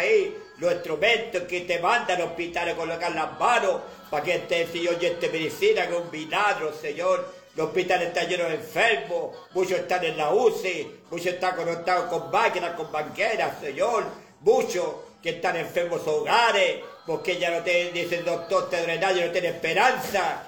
ahí los instrumentos que te mandan al hospital a colocar las manos para que este Señor y este medicina, que es un milagro, Señor. Los hospitales están llenos de enfermos, muchos están en la UCI, muchos están conectados con máquinas, con banqueras, Señor. Muchos que están enfermos hogares, porque ya no tienen, dice el doctor Tedrenayo, no tiene esperanza,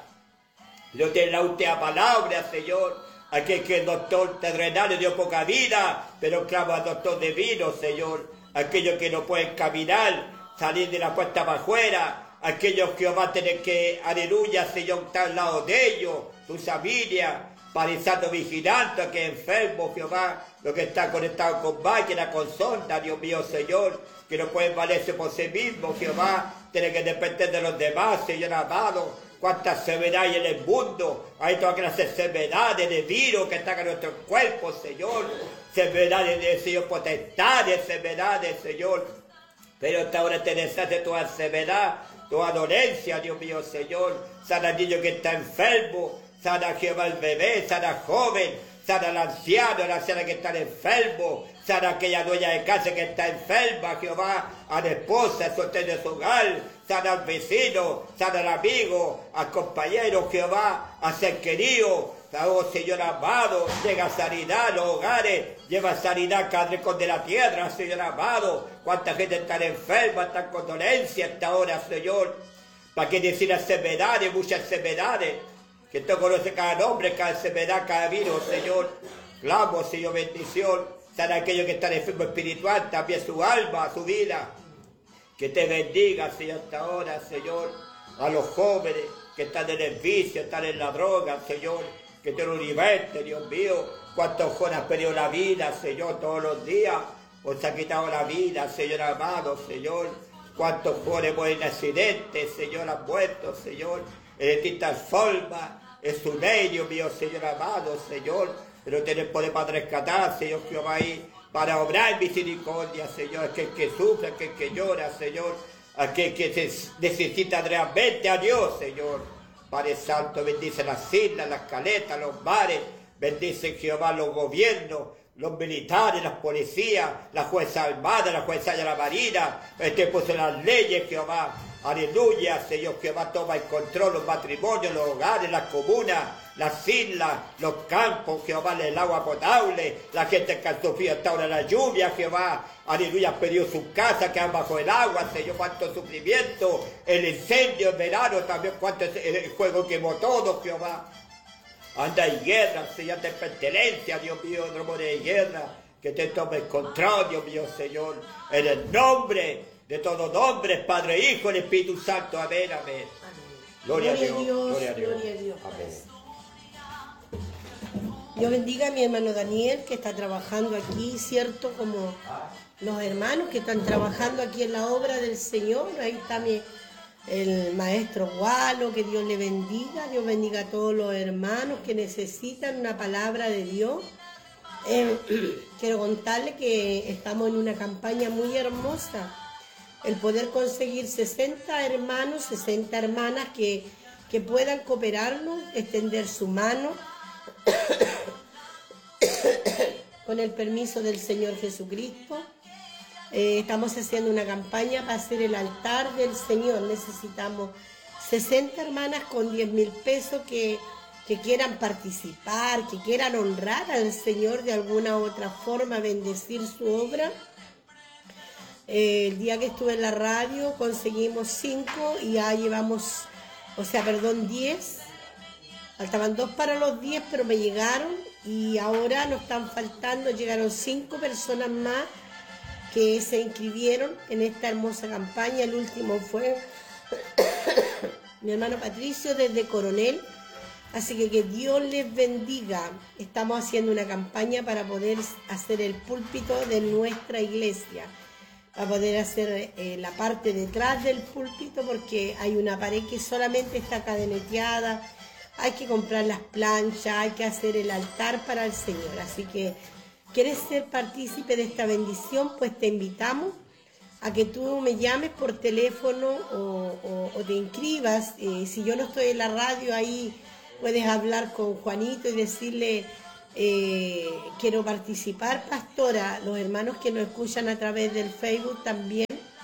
no tiene la última palabra, Señor. Aquí es que el doctor terrenal dio poca vida, pero clama al doctor divino, Señor. Aquellos que no pueden caminar, salir de la puerta para afuera, aquellos que van a tener que, aleluya, Señor, estar al lado de ellos, su familia, parizando, vigilando a que enfermos, Jehová, los que están conectados con máquinas, con sonda, Dios mío, Señor, que no pueden valerse por sí mismos, Jehová, tienen que depender de los demás, Señor amado. Cuántas enfermedades en el mundo, hay todas las enfermedades de virus que están en nuestro cuerpo, Señor, enfermedades de Señor potestades, enfermedades, Señor, pero hasta ahora te deshace toda enfermedad, toda dolencia, Dios mío, Señor, sana al niño que está enfermo, sana Jehová el bebé, sana al joven, sana al anciano, la anciana que está enfermo, sana a aquella dueña de casa que está enferma, Jehová, a la esposa, sostén de su hogar, sana al vecino, sana al amigo, al compañero, Jehová, a ser querido, oh Señor amado, llega sanidad a los hogares, lleva sanidad a cada rincón de la tierra, Señor amado, cuánta gente está enferma, está con dolencia hasta ahora, Señor, para que decir enfermedades, muchas enfermedades, que tú conoces cada nombre, cada enfermedad, cada virus, Señor, clamo, Señor, bendición, sana a aquellos que están enfermos espiritual, también su alma, su vida, que te bendiga, Señor, hasta ahora, Señor, a los jóvenes que están en el vicio, están en la droga, Señor, que te lo liberte, Dios mío, cuántos jóvenes han perdido la vida, Señor, todos los días, os ha quitado la vida, Señor amado, Señor, cuántos jóvenes mueren en accidentes, Señor, han muerto, Señor, en distintas formas, en su medio, mío, Señor amado, Señor, pero tenés poder para rescatar, Señor Jehová, ahí, para obrar misericordia, Señor, aquel que sufre, aquel que llora, Señor, aquel que se necesita realmente a Dios, Señor. Padre Santo, bendice las islas, las caletas, los mares, bendice Jehová los gobiernos, los militares, las policías, la jueza armada, la jueza de la marina, puso las leyes, Jehová, aleluya, Señor, Jehová toma el control, los matrimonios, los hogares, las comunas, las islas, los campos, Jehová, el agua potable, la gente que ha sufrido hasta ahora la lluvia, Jehová, aleluya, ha perdido sus casas, que han bajo el agua, Señor, cuánto sufrimiento, el incendio en verano también, cuánto el fuego quemó todo, Jehová. Anda en guerra, Señor, te pertenencia, Dios mío, rumores de guerra, que te tome el control, Dios mío, Señor, en el nombre de todos nombres, Padre, Hijo, el Espíritu Santo, amén, amén. Gloria a Dios, gloria a Dios. Gloria a Dios. Amén. Dios bendiga a mi hermano Daniel, que está trabajando aquí, ¿cierto? Como los hermanos que están trabajando aquí en la obra del Señor. Ahí está el maestro Gualo, que Dios le bendiga. Dios bendiga a todos los hermanos que necesitan una palabra de Dios. Quiero contarle que estamos en una campaña muy hermosa. El poder conseguir 60 hermanos, 60 hermanas que puedan cooperarnos, extender su mano con el permiso del Señor Jesucristo. Estamos haciendo una campaña para hacer el altar del Señor. Necesitamos 60 hermanas con 10.000 pesos que quieran participar, que quieran honrar al Señor de alguna u otra forma, bendecir su obra. El día que estuve en la radio conseguimos 5 y ya llevamos, 10. Faltaban 2 para los 10, pero me llegaron y ahora nos están faltando, llegaron 5 personas más que se inscribieron en esta hermosa campaña. El último fue mi hermano Patricio desde Coronel. Así que Dios les bendiga. Estamos haciendo una campaña para poder hacer el púlpito de nuestra iglesia, para poder hacer la parte detrás del púlpito, porque hay una pared que solamente está cadeneteada. Hay que comprar las planchas, hay que hacer el altar para el Señor. Así que, ¿quieres ser partícipe de esta bendición? Pues te invitamos a que tú me llames por teléfono o te inscribas. Si yo no estoy en la radio, ahí puedes hablar con Juanito y decirle, quiero participar, pastora. Los hermanos que nos escuchan a través del Facebook también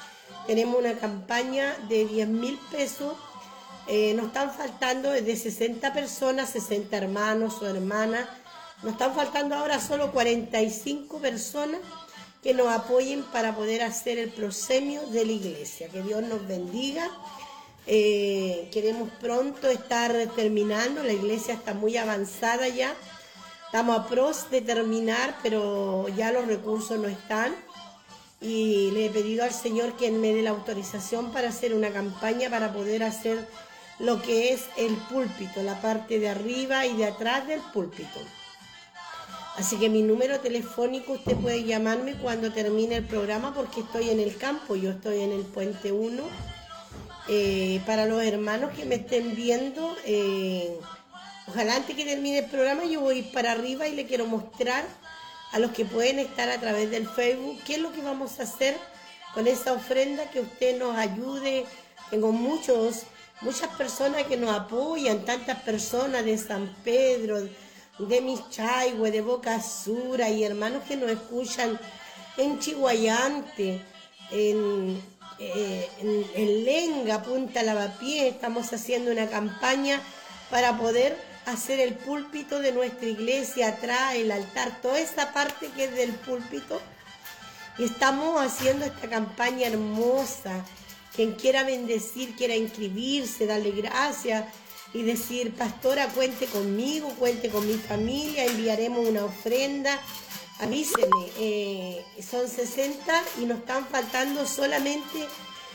tenemos una campaña de 10.000 pesos. Nos están faltando de 60 personas, 60 hermanos o hermanas. Nos están faltando ahora solo 45 personas que nos apoyen para poder hacer el proscenio de la iglesia. Que Dios nos bendiga. Queremos pronto estar terminando. La iglesia está muy avanzada ya. Estamos a pros de terminar, pero ya los recursos no están. Y le he pedido al Señor que me dé la autorización para hacer una campaña para poder hacer lo que es el púlpito, la parte de arriba y de atrás del púlpito. Así que mi número telefónico, usted puede llamarme cuando termine el programa porque estoy en el campo, yo estoy en el Puente 1. Para los hermanos que me estén viendo, ojalá antes que termine el programa yo voy para arriba y le quiero mostrar a los que pueden estar a través del Facebook qué es lo que vamos a hacer con esa ofrenda, que usted nos ayude. Tengo muchas personas que nos apoyan, tantas personas de San Pedro, de Michayhue, de Boca Sura, y hermanos que nos escuchan en Chihuayante, en Lenga, Punta Lavapié. Estamos haciendo una campaña para poder hacer el púlpito de nuestra iglesia, atrás, el altar, toda esa parte que es del púlpito. Y estamos haciendo esta campaña hermosa. Quien quiera bendecir, quiera inscribirse, darle gracias y decir: pastora, cuente conmigo, cuente con mi familia, enviaremos una ofrenda. Avíseme, son 60 y nos están faltando solamente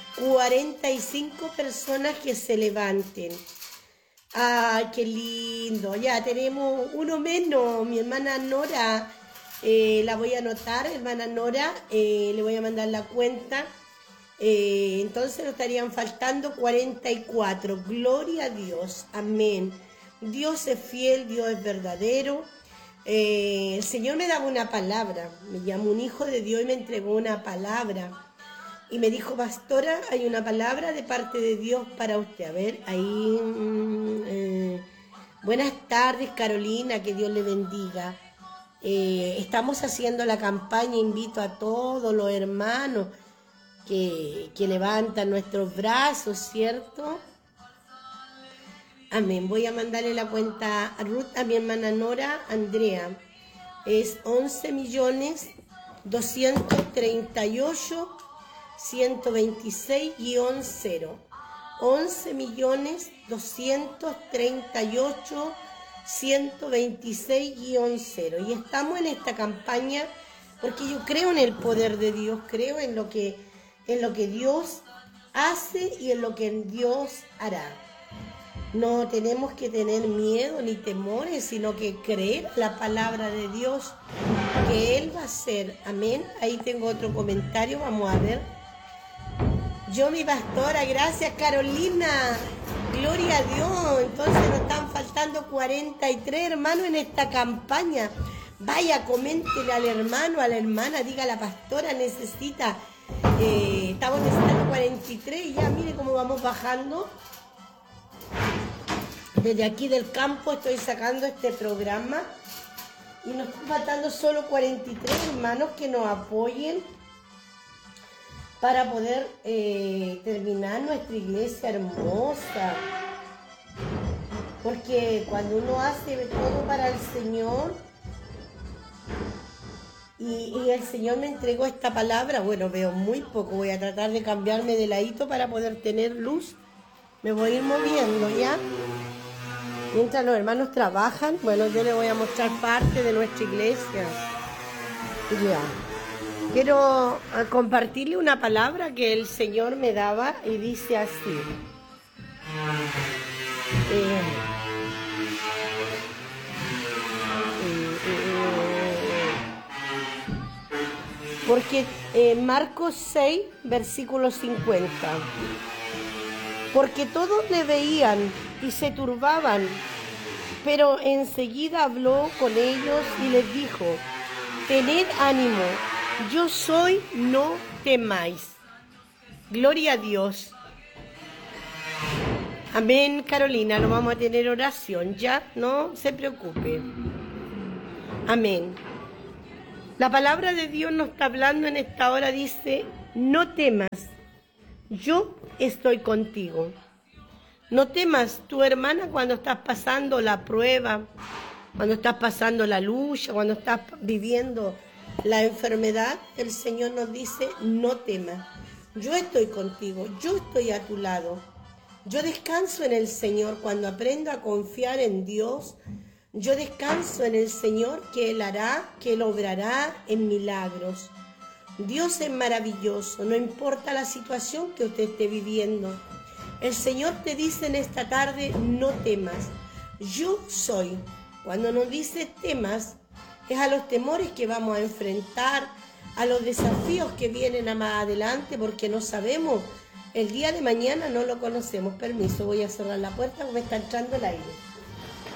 45 personas que se levanten. ¡Ay, qué lindo! Ya tenemos uno menos. Mi hermana Nora, la voy a anotar, hermana Nora, le voy a mandar la cuenta. Entonces nos estarían faltando 44. Gloria a Dios, amén. Dios es fiel, Dios es verdadero. El Señor me daba una palabra, me llamó un hijo de Dios y me entregó una palabra y me dijo: pastora, hay una palabra de parte de Dios para usted. A ver, ahí, buenas tardes, Carolina, que Dios le bendiga. Estamos haciendo la campaña, invito a todos los hermanos que levantan nuestros brazos, ¿cierto? Amén. Voy a mandarle la cuenta a Ruth, a mi hermana Nora Andrea. Es 11.238.126-0. 11.238.126-0. Y estamos en esta campaña porque yo creo en el poder de Dios, creo en lo que Dios hace y en lo que Dios hará. No tenemos que tener miedo ni temores, sino que creer la palabra de Dios, que Él va a hacer. Amén. Ahí tengo otro comentario, vamos a ver. Yo, mi pastora, gracias, Carolina. Gloria a Dios. Entonces nos están faltando 43 hermanos en esta campaña. Vaya, coméntele al hermano, a la hermana, diga: la pastora necesita, estamos necesitando 43 y ya mire cómo vamos bajando. Desde aquí del campo estoy sacando este programa y nos están faltando solo 43 hermanos que nos apoyen para poder terminar nuestra iglesia hermosa. Porque cuando uno hace todo para el Señor y el Señor me entregó esta palabra, bueno, veo muy poco, voy a tratar de cambiarme de ladito para poder tener luz. Me voy a ir moviendo, ¿ya? Mientras los hermanos trabajan, bueno, yo les voy a mostrar parte de nuestra iglesia. Ya. Quiero compartirle una palabra que el Señor me daba y dice así. Porque Marcos 6, versículo 50. Porque todos le veían y se turbaban, pero enseguida habló con ellos y les dijo: tened ánimo, yo soy, no temáis. Gloria a Dios. Amén, Carolina, no vamos a tener oración, ya, no se preocupe. Amén. La palabra de Dios nos está hablando en esta hora, dice: no temas, yo estoy contigo. No temas, tu hermana, cuando estás pasando la prueba, cuando estás pasando la lucha, cuando estás viviendo la enfermedad, el Señor nos dice, no temas. Yo estoy contigo, yo estoy a tu lado. Yo descanso en el Señor cuando aprendo a confiar en Dios. Yo descanso en el Señor, que Él hará, que Él obrará en milagros. Dios es maravilloso, no importa la situación que usted esté viviendo. El Señor te dice en esta tarde, no temas. Yo soy. Cuando nos dice temas, es a los temores que vamos a enfrentar, a los desafíos que vienen a más adelante, porque no sabemos. El día de mañana no lo conocemos. Permiso, voy a cerrar la puerta porque me está entrando el aire.